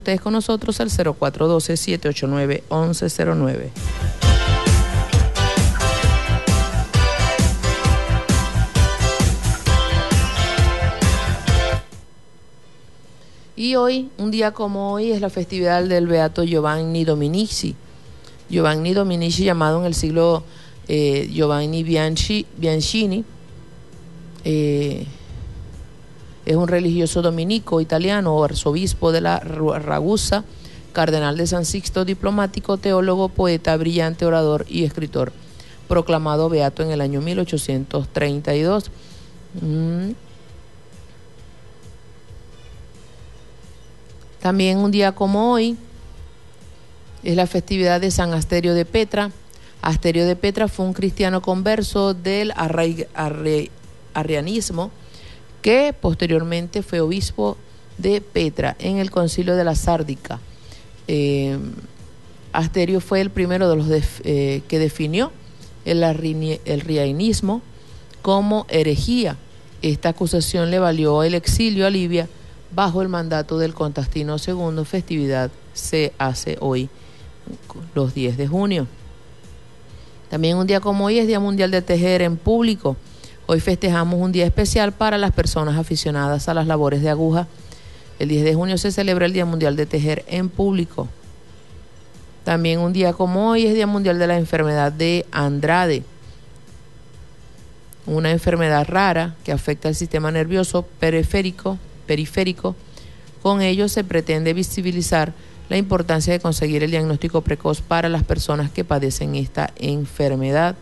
Ustedes con nosotros al 0412-789-1109. Y hoy, un día como hoy, es la festividad del beato Giovanni Dominici. Giovanni Dominici, llamado en el siglo Giovanni Bianchini, es un religioso dominico italiano, arzobispo de la Ragusa, cardenal de San Sixto, diplomático, teólogo, poeta, brillante orador y escritor, proclamado beato en el año 1832. También un día como hoy es la festividad de San Asterio de Petra. Asterio de Petra fue un cristiano converso del arrianismo que posteriormente fue obispo de Petra en el concilio de la Sárdica. Asterio fue el primero de los que definió el arrianismo como herejía. Esta acusación le valió el exilio a Libia bajo el mandato del Constantino II. Festividad se hace hoy, los 10 de junio. También un día como hoy es Día Mundial de Tejer en Público. Hoy festejamos un día especial para las personas aficionadas a las labores de aguja. El 10 de junio se celebra el Día Mundial de Tejer en Público. También un día como hoy es Día Mundial de la Enfermedad de Andrade, una enfermedad rara que afecta al sistema nervioso periférico. Con ello se pretende visibilizar la importancia de conseguir el diagnóstico precoz para las personas que padecen esta enfermedad.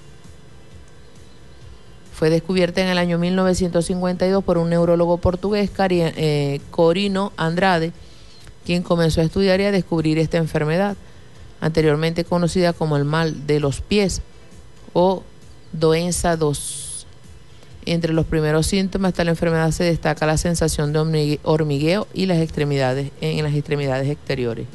Fue descubierta en el año 1952 por un neurólogo portugués, Corino Andrade, quien comenzó a estudiar y a descubrir esta enfermedad, anteriormente conocida como el mal de los pies o doença dos. Entre los primeros síntomas de la enfermedad se destaca la sensación de hormigueo y en las extremidades exteriores.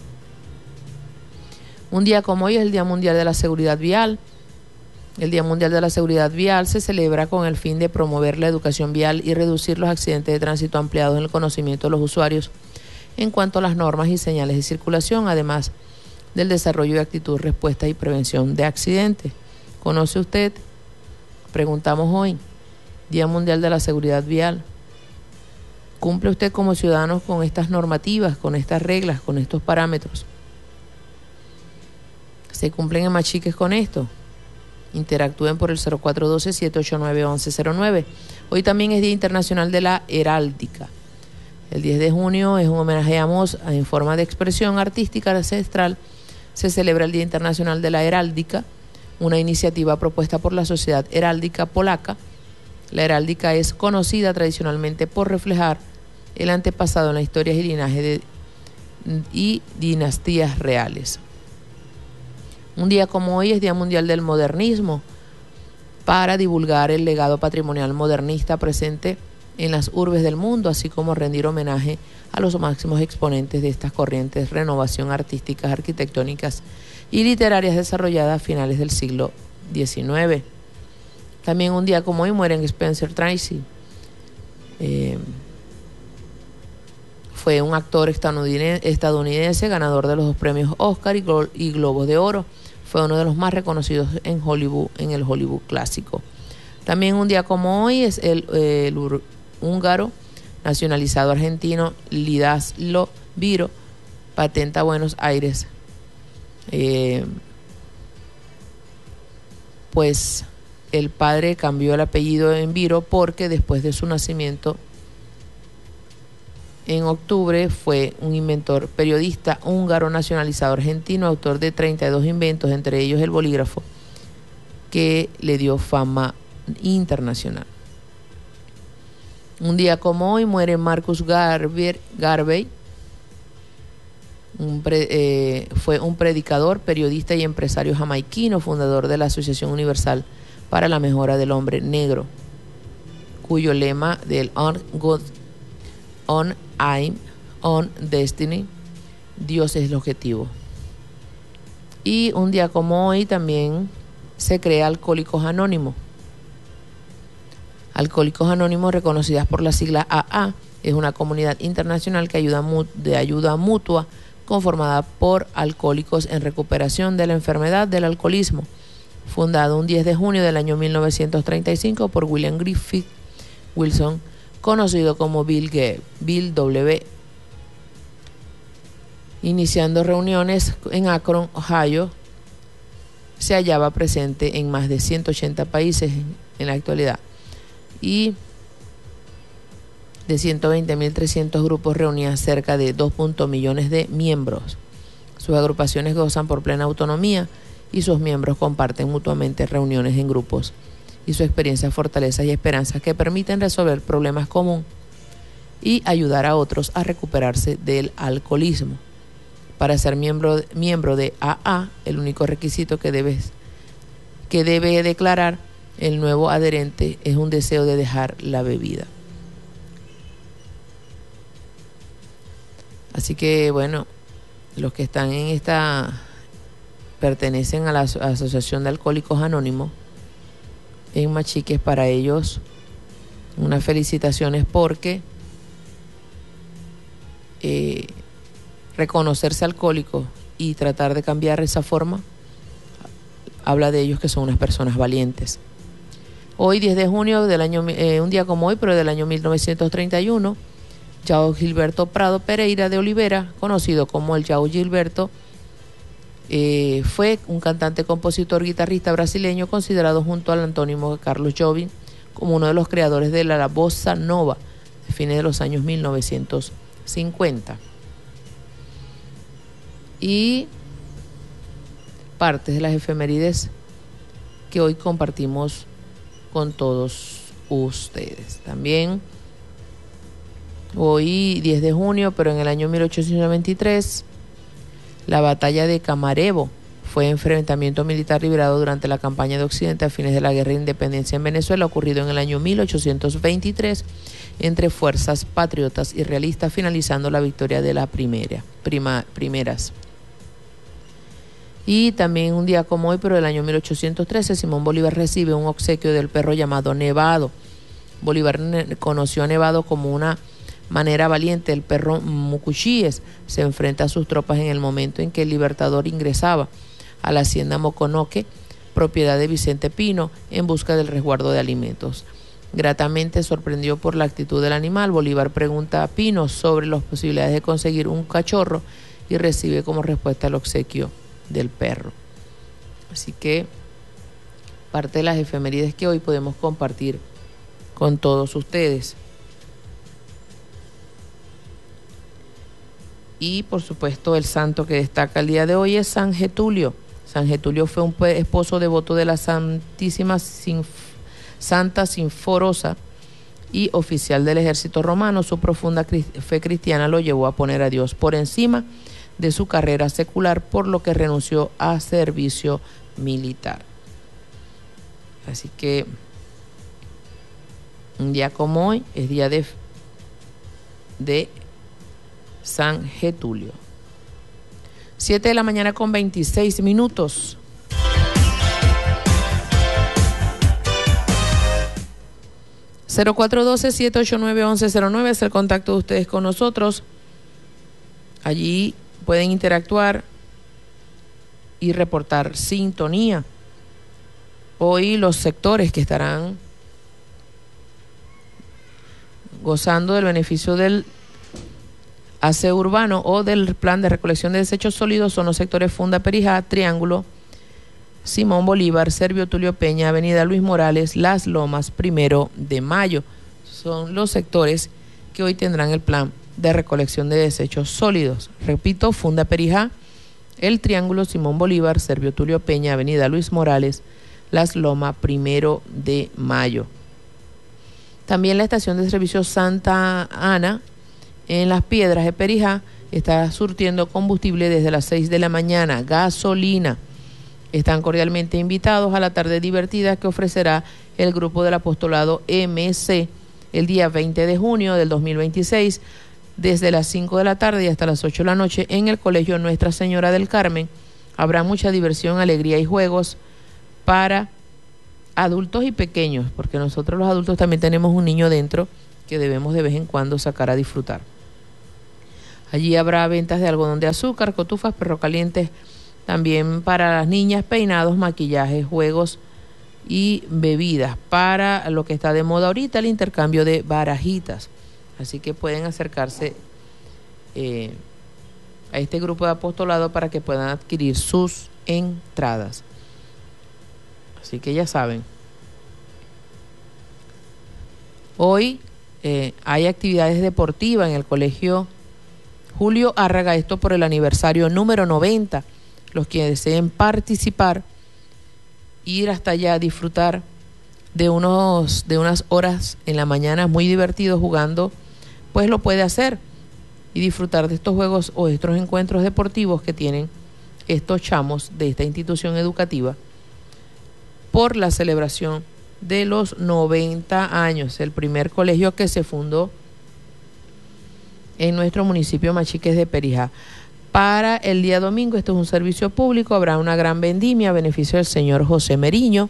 Un día como hoy es el Día Mundial de la Seguridad Vial. El Día Mundial de la Seguridad Vial se celebra con el fin de promover la educación vial y reducir los accidentes de tránsito ampliados en el conocimiento de los usuarios en cuanto a las normas y señales de circulación, además del desarrollo de actitud, respuesta y prevención de accidentes. ¿Conoce usted? Preguntamos hoy. Día Mundial de la Seguridad Vial. ¿Cumple usted como ciudadano con estas normativas, con estas reglas, con estos parámetros? ¿Se cumplen en Machiques con esto? Interactúen por el 0412-789-1109. Hoy también es Día Internacional de la Heráldica. El 10 de junio es un homenaje a Mozart en forma de expresión artística ancestral. Se celebra el Día Internacional de la Heráldica, una iniciativa propuesta por la Sociedad Heráldica Polaca. La heráldica es conocida tradicionalmente por reflejar el antepasado en las historias y linajes y dinastías reales. Un día como hoy es Día Mundial del Modernismo, para divulgar el legado patrimonial modernista presente en las urbes del mundo, así como rendir homenaje a los máximos exponentes de estas corrientes de renovación artísticas, arquitectónicas y literarias desarrolladas a finales del siglo XIX. También un día como hoy muere Spencer Tracy. Fue un actor estadounidense, ganador de los 2 premios Oscar y Globos de Oro. Fue uno de los más reconocidos en Hollywood, en el Hollywood clásico. También un día como hoy es el húngaro nacionalizado argentino László Bíró, patenta Buenos Aires. Pues el padre cambió el apellido en Bíró porque después de su nacimiento en octubre fue un inventor, periodista húngaro nacionalizado argentino, autor de 32 inventos, entre ellos el bolígrafo, que le dio fama internacional. Un día como hoy muere Marcus Garvey. Fue un predicador, periodista y empresario jamaiquino, fundador de la Asociación Universal para la Mejora del Hombre Negro, cuyo lema del God, On Aim, On Destiny, Dios es el objetivo. Y un día como hoy también se crea Alcohólicos Anónimos. Alcohólicos Anónimos, reconocidas por la sigla AA, Es una comunidad internacional de ayuda mutua conformada por alcohólicos en recuperación de la enfermedad del alcoholismo, fundado un 10 de junio del año 1935 por William Griffith Wilson, conocido como Bill W. Iniciando reuniones en Akron, Ohio, se hallaba presente en más de 180 países en la actualidad y de 120.300 grupos reunía cerca de 2 millones de miembros. Sus agrupaciones gozan por plena autonomía y sus miembros comparten mutuamente reuniones en grupos y su experiencia, fortalezas y esperanzas que permiten resolver problemas comunes y ayudar a otros a recuperarse del alcoholismo. Para ser miembro de AA, el único requisito que debe declarar el nuevo adherente es un deseo de dejar la bebida. Así que, bueno, los que están en pertenecen a la Asociación de Alcohólicos Anónimos en Machiques, para ellos unas felicitaciones porque reconocerse alcohólico y tratar de cambiar esa forma habla de ellos que son unas personas valientes. Hoy, 10 de junio del año, un día como hoy, pero del año 1931, João Gilberto Prado Pereira de Oliveira, conocido como el João Gilberto, fue un cantante, compositor, guitarrista brasileño considerado junto al antónimo Carlos Jobim como uno de los creadores de la bossa nova de fines de los años 1950. Y partes de las efemérides que hoy compartimos con todos ustedes. También hoy, 10 de junio, pero en el año 1893, la batalla de Camarevo fue enfrentamiento militar librado durante la campaña de Occidente a fines de la Guerra de Independencia en Venezuela, ocurrido en el año 1823 entre fuerzas patriotas y realistas, finalizando la victoria de las primeras. Y también un día como hoy, pero del año 1813, Simón Bolívar recibe un obsequio del perro llamado Nevado. Bolívar conoció a Nevado como una manera valiente. El perro Mucuchíes se enfrenta a sus tropas en el momento en que el Libertador ingresaba a la hacienda Moconoque, propiedad de Vicente Pino, en busca del resguardo de alimentos. Gratamente sorprendido por la actitud del animal, Bolívar pregunta a Pino sobre las posibilidades de conseguir un cachorro y recibe como respuesta el obsequio del perro. Así que parte de las efemérides que hoy podemos compartir con todos ustedes. Y por supuesto el santo que destaca el día de hoy es San Getulio. San Getulio fue un esposo devoto de la Santísima Santa Sinforosa y oficial del ejército romano. Su profunda fe cristiana lo llevó a poner a Dios por encima de su carrera secular, por lo que renunció a servicio militar. Así que un día como hoy es día de San Getulio. 7 de la mañana con 26 minutos. (0412-789-1109) es el contacto de ustedes con nosotros. Allí pueden interactuar y reportar sintonía. Hoy los sectores que estarán gozando del beneficio del aseo urbano o del plan de recolección de desechos sólidos son los sectores Funda Perijá, Triángulo, Simón Bolívar, Servio Tulio Peña, Avenida Luis Morales, Las Lomas, 1 de Mayo. Son los sectores que hoy tendrán el plan de recolección de desechos sólidos. Repito, Funda Perijá, El Triángulo, Simón Bolívar, Servio Tulio Peña, Avenida Luis Morales, Las Lomas, 1 de Mayo. También la estación de servicio Santa Ana en Las Piedras de Perijá está surtiendo combustible desde las 6 de la mañana, gasolina. Están cordialmente invitados a la tarde divertida que ofrecerá el grupo del apostolado MC el día 20 de junio del 2026, desde las 5 de la tarde y hasta las 8 de la noche en el Colegio Nuestra Señora del Carmen. Habrá mucha diversión, alegría y juegos para adultos y pequeños, porque nosotros los adultos también tenemos un niño dentro que debemos de vez en cuando sacar a disfrutar. Allí habrá ventas de algodón de azúcar, cotufas, perro calientes, también para las niñas, peinados, maquillajes, juegos y bebidas. Para lo que está de moda ahorita, el intercambio de barajitas. Así que pueden acercarse a este grupo de apostolado para que puedan adquirir sus entradas. Así que ya saben. Hoy hay actividades deportivas en el colegio Julio Árraga, esto por el aniversario número 90. Los que deseen participar, ir hasta allá a disfrutar de unas horas en la mañana muy divertidos jugando, pues lo puede hacer y disfrutar de estos juegos o estos encuentros deportivos que tienen estos chamos de esta institución educativa por la celebración de los 90 años, el primer colegio que se fundó en nuestro municipio Machiques de Perijá. Para el día domingo, esto es un servicio público, habrá una gran vendimia a beneficio del señor José Meriño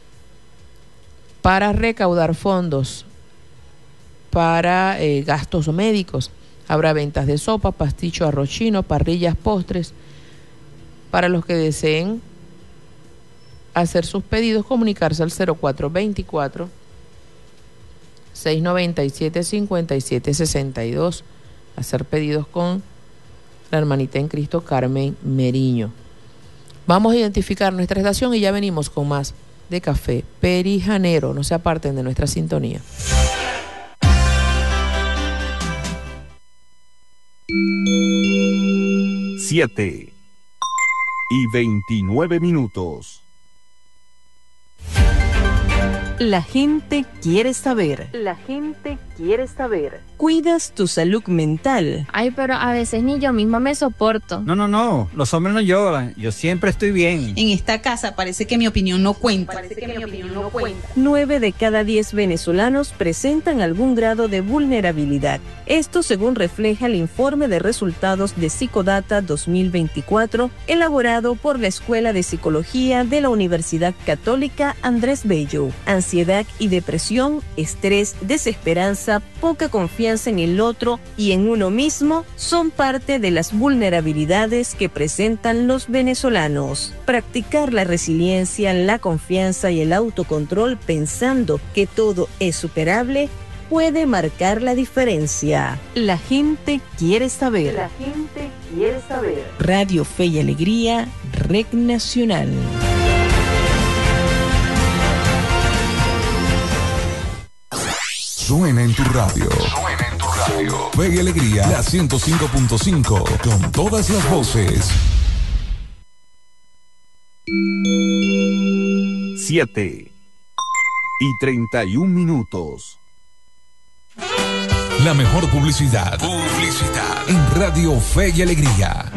para recaudar fondos para gastos médicos. Habrá ventas de sopa, pasticho, arroz chino, parrillas, postres. Para los que deseen hacer sus pedidos, comunicarse al 0424-697-5762. Hacer pedidos con la hermanita en Cristo Carmen Meriño. Vamos a identificar nuestra estación y ya venimos con más de Café Perijanero. No se aparten de nuestra sintonía. Siete y 29 minutos. La gente quiere saber. La gente quiere saber. ¿Cuidas tu salud mental? Ay, pero a veces ni yo misma me soporto. No, los hombres no lloran. Yo siempre estoy bien. En esta casa parece que mi opinión no cuenta. 9 de cada 10 venezolanos presentan algún grado de vulnerabilidad. Esto según refleja el informe de resultados de Psicodata 2024, elaborado por la Escuela de Psicología de la Universidad Católica Andrés Bello. Ansiedad y depresión, estrés, desesperanza, poca confianza en el otro y en uno mismo son parte de las vulnerabilidades que presentan los venezolanos. Practicar la resiliencia, la confianza y el autocontrol pensando que todo es superable puede marcar la diferencia. La gente quiere saber. La gente quiere saber. Radio Fe y Alegría, Red Nacional. Suena en tu radio. Fe y Alegría, la 105.5, con todas las voces. 7 y 31 minutos. La mejor publicidad en Radio Fe y Alegría.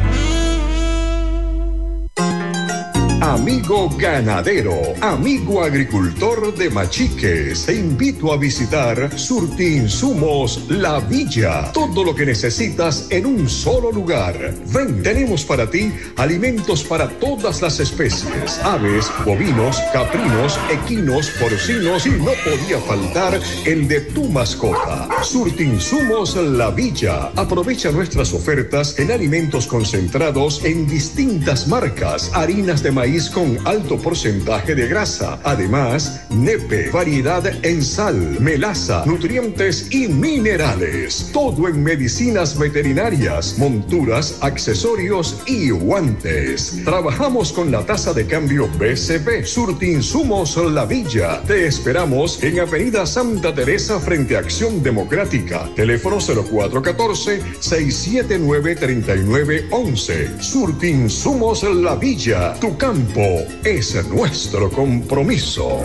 Amigo ganadero, amigo agricultor de Machiques, te invito a visitar Surtiinsumos La Villa. Todo lo que necesitas en un solo lugar. Ven, tenemos para ti alimentos para todas las especies: aves, bovinos, caprinos, equinos, porcinos y no podía faltar el de tu mascota. Surtiinsumos La Villa. Aprovecha nuestras ofertas en alimentos concentrados en distintas marcas, harinas de maíz con alto porcentaje de grasa. Además, nepe, variedad en sal, melaza, nutrientes y minerales. Todo en medicinas veterinarias, monturas, accesorios y guantes. Trabajamos con la tasa de cambio BCP. Surtiinsumos La Villa. Te esperamos en Avenida Santa Teresa frente a Acción Democrática. Teléfono 0414-679-3911. Surtiinsumos La Villa. Tu campo es nuestro compromiso.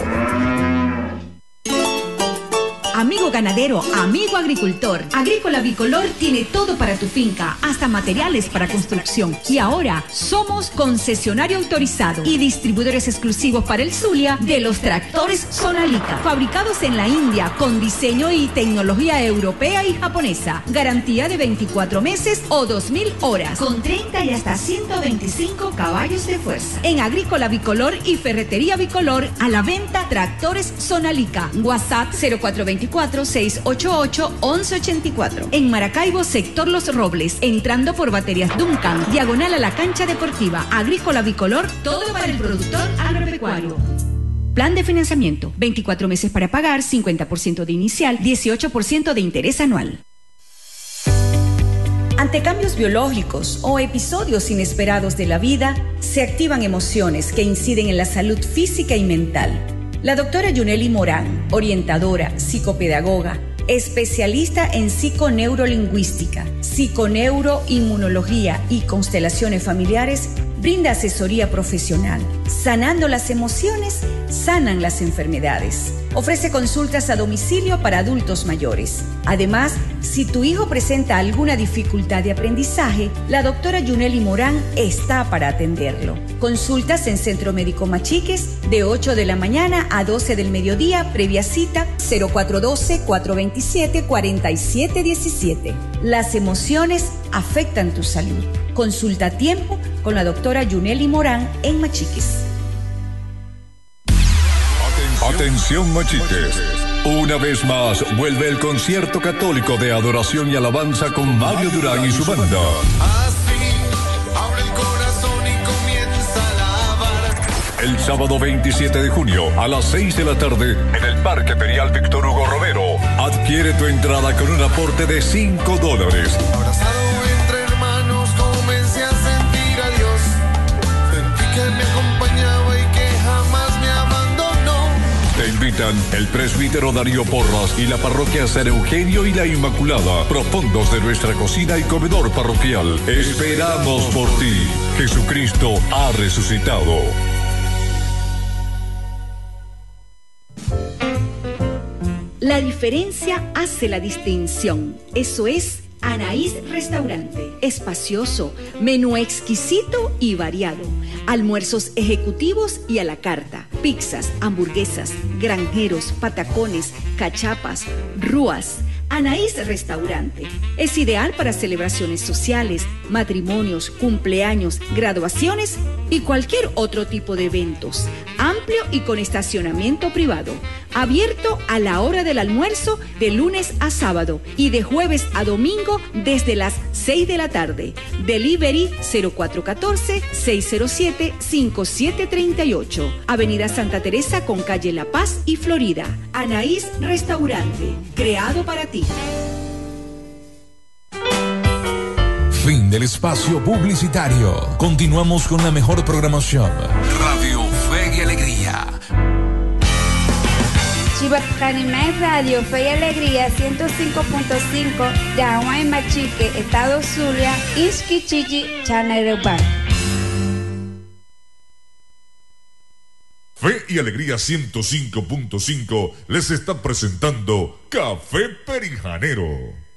Amigo ganadero, amigo agricultor, Agrícola Bicolor tiene todo para tu finca, hasta materiales para construcción. Y ahora somos concesionario autorizado y distribuidores exclusivos para el Zulia de los tractores Sonalica, fabricados en la India con diseño y tecnología europea y japonesa. Garantía de 24 meses o 2.000 horas, con 30 y hasta 125 caballos de fuerza. En Agrícola Bicolor y Ferretería Bicolor, a la venta tractores Sonalica. WhatsApp 0424 446-88-1184. En Maracaibo, sector Los Robles, entrando por Baterías Duncan, diagonal a la cancha deportiva, agrícola bicolor, todo para el productor agropecuario. Plan de financiamiento, 24 meses para pagar, 50% de inicial, 18% de interés anual. Ante cambios biológicos o episodios inesperados de la vida, se activan emociones que inciden en la salud física y mental. La doctora Yuneli Morán, orientadora, psicopedagoga, especialista en psiconeurolinguística, psiconeuroinmunología y constelaciones familiares, brinda asesoría profesional. Sanando las emociones, sanan las enfermedades. Ofrece consultas a domicilio para adultos mayores. Además, si tu hijo presenta alguna dificultad de aprendizaje, la doctora Yuneli Morán está para atenderlo. Consultas en Centro Médico Machiques de 8 de la mañana a 12 del mediodía, previa cita 0412-427-4717. Las emociones afectan tu salud. Consulta a tiempo con la doctora Yuneli Morán en Machiques. Atención Machiques. Una vez más vuelve el concierto católico de adoración y alabanza con Mario Durán y su banda. Abre el corazón y comienza a alabar. El sábado 27 de junio a las 6 de la tarde en el Parque Ferial Víctor Hugo Romero. Adquiere tu entrada con un aporte de $5. Abrazado entre hermanos comencé a sentir a Dios. Sentí que me acompañaba y que jamás me abandonó. Te invitan el presbítero Darío Porras y la parroquia San Eugenio y la Inmaculada, profundos de nuestra cocina y comedor parroquial. Esperamos por ti. Jesucristo ha resucitado. La diferencia hace la distinción. Eso es Anaís Restaurante. Espacioso, menú exquisito y variado. Almuerzos ejecutivos y a la carta. Pizzas, hamburguesas, granjeros, patacones, cachapas, rúas. Anaís Restaurante es ideal para celebraciones sociales, matrimonios, cumpleaños, graduaciones y cualquier otro tipo de eventos. Amplio y con estacionamiento privado. Abierto a la hora del almuerzo de lunes a sábado y de jueves a domingo desde las 6 de la tarde. Delivery 0414-607-5738. Avenida Santa Teresa con calle La Paz y Florida. Anaís Restaurante, creado para ti. Fin del espacio publicitario. Continuamos con la mejor programación. Radio Fe y Alegría. Chibacanimé Radio Fe y Alegría 105.5 de Agua en Machique, Estado Zulia, Isquichichi, Chanarepa. Fe y Alegría 105.5 les está presentando Café Perijanero.